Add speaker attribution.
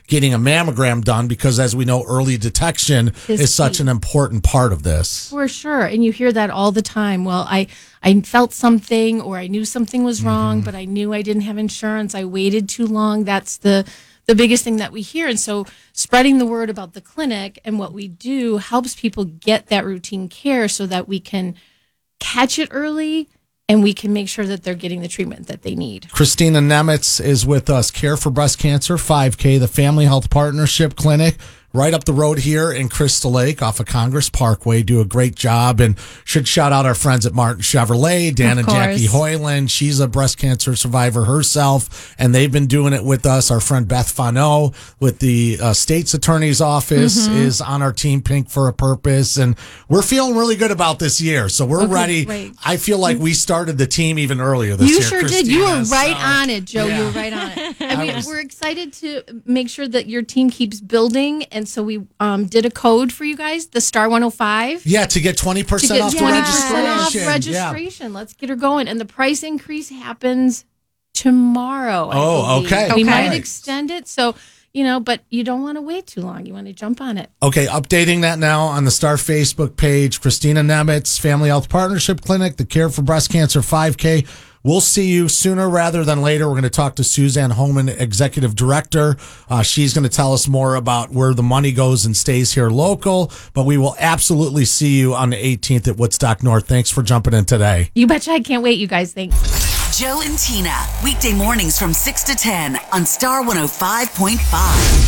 Speaker 1: getting a mammogram done because, as we know, early detection is such an important part of this.
Speaker 2: For sure. And you hear that all the time. Well, I felt something, or I knew something was wrong, but I knew I didn't have insurance. I waited too long. That's the biggest thing that we hear. And so spreading the word about the clinic and what we do helps people get that routine care so that we can catch it early and we can make sure that they're getting the treatment that they need.
Speaker 1: Christina Nemitz is with us. Care for Breast Cancer 5K, the Family Health Partnership Clinic, right up the road here in Crystal Lake off of Congress Parkway. Do a great job, and should shout out our friends at Martin Chevrolet, Dan and Jackie Hoyland. She's a breast cancer survivor herself, and they've been doing it with us. Our friend Beth Fano with the state's attorney's office is on our team, Pink for a Purpose, and we're feeling really good about this year. So we're ready. Great. I feel like we started the team even earlier this year.
Speaker 2: You sure
Speaker 1: Christina,
Speaker 2: did. You were right on it, Joe.
Speaker 1: Yeah.
Speaker 2: You were right on it. We're excited to make sure that your team keeps building. And so we did a code for you guys, the Star 105.
Speaker 1: Yeah, to get 20% off the registration.
Speaker 2: Let's get her going. And the price increase happens tomorrow.
Speaker 1: Okay.
Speaker 2: We might extend it. So, but you don't want to wait too long. You want to jump on it.
Speaker 1: Okay, updating that now on the Star Facebook page. Christina Nemitz, Family Health Partnership Clinic, the Care for Breast Cancer 5K. We'll see you sooner rather than later. We're going to talk to Suzanne Homan, Executive Director. She's going to tell us more about where the money goes and stays here local. But we will absolutely see you on the 18th at Woodstock North. Thanks for jumping in today.
Speaker 2: You betcha. I can't wait, you guys. Thanks.
Speaker 3: Joe and Tina, weekday mornings from 6 to 10 on Star 105.5.